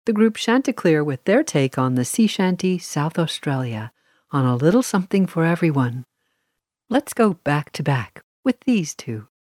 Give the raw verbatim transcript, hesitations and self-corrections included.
the group Chanticleer with their take on the sea shanty South Australia on a little something for everyone. Let's go back to back with these two.